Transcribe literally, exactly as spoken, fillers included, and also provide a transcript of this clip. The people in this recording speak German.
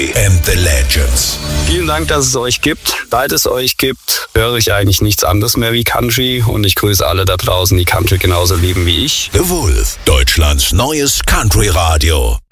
and the Legends. Vielen Dank, dass es euch gibt. Seit es euch gibt, höre ich eigentlich nichts anderes mehr wie Country und ich grüße alle da draußen, die Country genauso lieben wie ich. The Wolf, Deutschlands neues Country-Radio.